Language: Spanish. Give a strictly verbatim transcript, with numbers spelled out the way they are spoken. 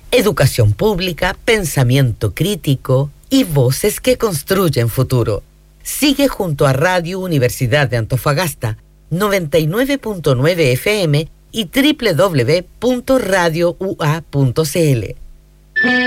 Educación pública, pensamiento crítico y voces que construyen futuro. Sigue junto a Radio Universidad de Antofagasta, noventa y nueve punto nueve F M y doble u doble u doble u punto radio u a punto c l.